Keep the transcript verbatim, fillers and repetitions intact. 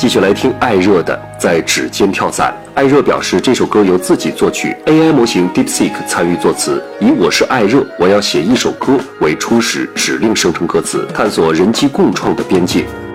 继续来听艾热的《在指尖跳伞》。艾热表示，这首歌由自己作曲 ，A I 模型 DeepSeek 参与作词，以“我是艾热，我要写一首歌”为初始指令生成歌词，探索人机共创的边界。